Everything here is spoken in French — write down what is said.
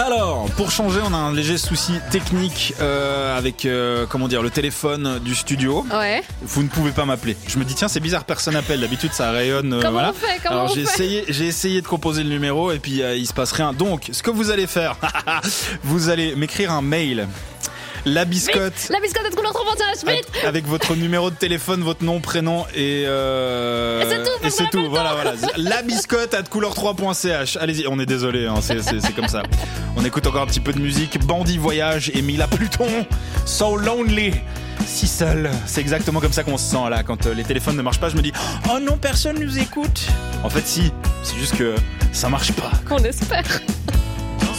Alors, pour changer, on a un léger souci technique avec le téléphone du studio. Ouais. Vous ne pouvez pas m'appeler. Je me dis tiens, c'est bizarre, personne appelle. D'habitude, ça rayonne. Comment voilà. on fait Alors j'ai essayé de composer le numéro et puis il se passe rien. Donc, ce que vous allez faire, vous allez m'écrire un mail. La biscotte. Vite, la biscotte de couleur 3.ch, vite. Avec votre numéro de téléphone, votre nom, prénom et c'est tout. Voilà. La biscotte @couleur3.ch. Allez-y, on est désolé, hein, c'est comme ça. On écoute encore un petit peu de musique. Bandit Voyage et Mila Pluton. So Lonely. Si seul. C'est exactement comme ça qu'on se sent là quand les téléphones ne marchent pas. Je me dis oh non, personne nous écoute. En fait, si. C'est juste que ça marche pas. Qu'on espère.